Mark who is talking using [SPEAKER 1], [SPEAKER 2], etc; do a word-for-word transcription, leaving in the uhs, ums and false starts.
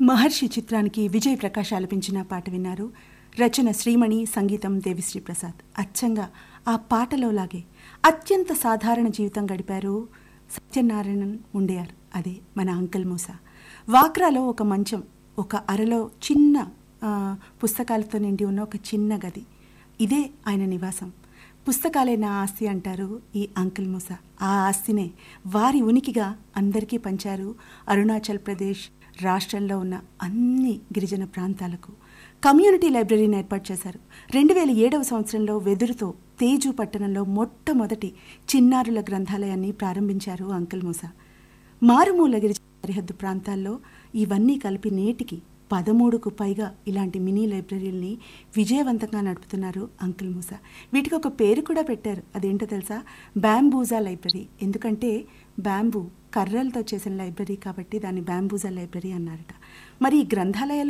[SPEAKER 1] మహర్షి చిత్రానికి విజయ్ ప్రకాష్ ఆలపించిన పాట విన్నారు. రచన శ్రీమణి, సంగీతం దేవిశ్రీ ప్రసాద్. అచ్చంగా ఆ పాటలో లాగే అత్యంత సాధారణ జీవితం గడిపారు సత్యనారాయణన్ ఉండేయారు. అదే మన అంకుల్ మూస. వాక్రాలో ఒక మంచం, ఒక అరలో చిన్న పుస్తకాలతో నిండి ఉన్న ఒక చిన్న గది, ఇదే ఆయన నివాసం. పుస్తకాలే నా ఆస్తి అంటారు ఈ అంకుల్ మూస. ఆ ఆస్తినే వారి ఉనికిగా అందరికీ పంచారు. అరుణాచల్ ప్రదేశ్ రాష్ట్రంలో ఉన్న అన్ని గిరిజన ప్రాంతాలకు కమ్యూనిటీ లైబ్రరీని ఏర్పాటు చేశారు. రెండు వేల ఏడవ సంవత్సరంలో వెదురుతో తేజు పట్టణంలో మొట్టమొదటి చిన్నారుల గ్రంథాలయాన్ని ప్రారంభించారు అంకుల్ మూస. మారుమూల గిరిజన సరిహద్దు ప్రాంతాల్లో ఇవన్నీ కలిపి నేటికి పదమూడుకు పైగా ఇలాంటి మినీ లైబ్రరీల్ని విజయవంతంగా నడుపుతున్నారు అంకుల్ మూస. వీటికి ఒక పేరు కూడా పెట్టారు. అదేంటో తెలుసా? బ్యాంబూజా లైబ్రరీ. ఎందుకంటే బ్యాంబూ కర్రలతో చేసిన లైబ్రరీ కాబట్టి దాన్ని బ్యాంబూజా లైబ్రరీ అన్నారట. మరి ఈ గ్రంథాలయాల్లో